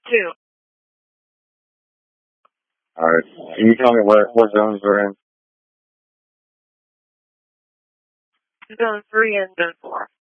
2. Alright. Can you tell me what zones we're in? Zone 3 and Zone 4.